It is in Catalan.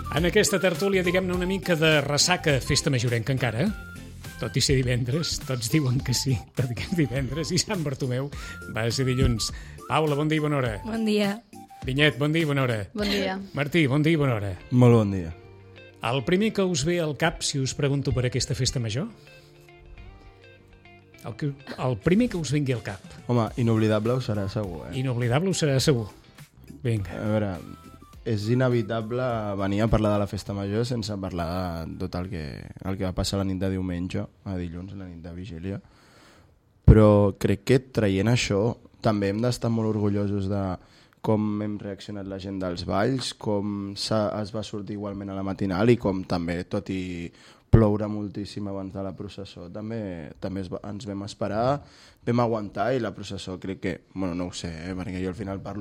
En aquesta tertúlia, diguem-ne, una mica de ressaca festa majorenca encara, tot i ser divendres, tots diuen que sí, tot i que és divendres, i Sant Bartomeu va ser dilluns. Paula, bon dia i bona hora. Bon dia. Vinyet, bon dia i bona hora. Bon dia. Martí, bon dia i bona hora. Molt bon dia. El primer que us ve al cap si us pregunto per aquesta festa major? El primer que us vingui al cap. Home, inoblidable ho serà segur, Inoblidable ho serà segur. Vinga. A veure, és inevitable venir a parlar de la festa major sense parlar de tot el que va passar la nit de diumenge, a dilluns, la nit de vigília. Però crec que traient això també hem d'estar molt orgullosos de com hem reaccionat la gent dels balls, com es va sortir igualment a la matinal i com també, tot i ploure moltíssim abans de la processó, també ens vam esperar, vam aguantar i la processó crec que, bueno, no ho sé, perquè jo al final parlo